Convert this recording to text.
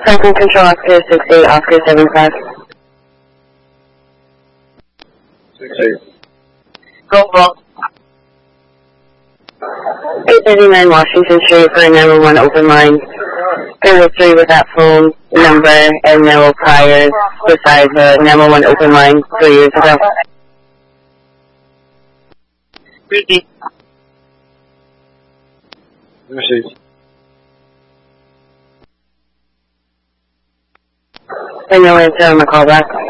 Franklin Control, Oscar 68, Oscar 75. 68. Go ball. 839 Washington Street for a 911 open line. There was 3 with that phone number and no priors besides the 911 open line 3 years ago. Repeat. Receive. And no answer on the call back.